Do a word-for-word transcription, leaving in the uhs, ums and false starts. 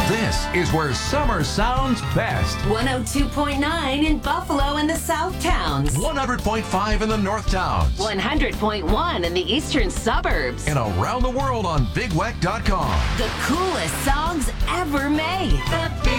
This is where summer sounds best. one oh two point nine in Buffalo and the South Towns. one hundred point five in the North Towns. one hundred point one in the eastern suburbs. And around the world on big weck dot com. The coolest songs ever made. The